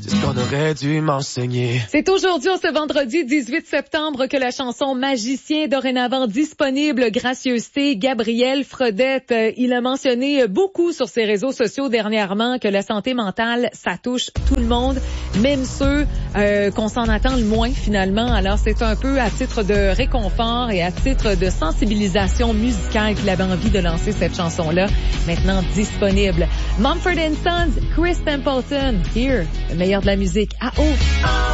c'est ce qu'on aurait dû m'enseigner. C'est aujourd'hui, ce vendredi 18 septembre, que la chanson Magicien est dorénavant disponible. Gracieuseté, Gabriel Fredette, il a mentionné beaucoup sur ses réseaux sociaux dernièrement que la santé mentale, ça touche tout le monde, même ceux qu'on s'en attend le moins finalement. Alors c'est un peu à titre de réconfort et à titre de sensibilisation musicale qu'il avait envie de lancer cette chanson-là, maintenant disponible. Mumford & Sons, Chris Templeton, Here, le meilleur de la musique à haut.